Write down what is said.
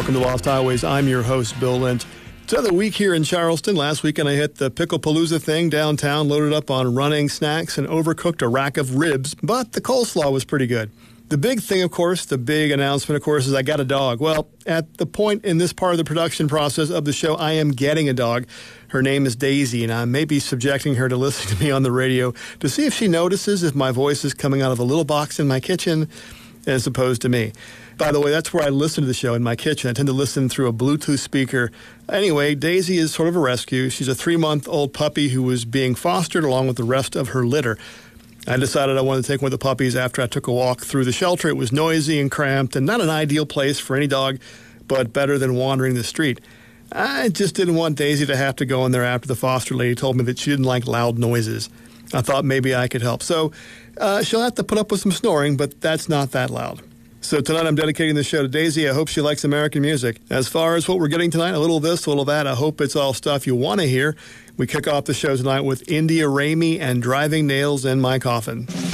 Welcome to Lost Highways. I'm your host, Bill Lynch. It's another week here in Charleston. Last weekend I hit the Pickle-Palooza thing downtown, loaded up on running snacks, and overcooked a rack of ribs, but the coleslaw was pretty good. The big thing, of course, the big announcement, of course, is I got a dog. Well, at the point in this part of the production process of the show, I am getting a dog. Her name is Daisy, and I may be subjecting her to listening to me on the radio to see if she notices if my voice is coming out of a little box in my kitchen as opposed to me. By the way, that's where I listen to the show, in my kitchen. I tend to listen through a Bluetooth speaker. Anyway, Daisy is sort of a rescue. She's a 3-month-old puppy who was being fostered along with the rest of her litter. I decided I wanted to take one of the puppies after I took a walk through the shelter. It was noisy and cramped and not an ideal place for any dog, but better than wandering the street. I just didn't want Daisy to have to go in there after the foster lady told me that she didn't like loud noises. I thought maybe I could help. So she'll have to put up with some snoring, but that's not that loud. So tonight I'm dedicating the show to Daisy. I hope she likes American music. As far as what we're getting tonight, a little of this, a little of that. I hope it's all stuff you want to hear. We kick off the show tonight with India Ramey and Driving Nails in My Coffin.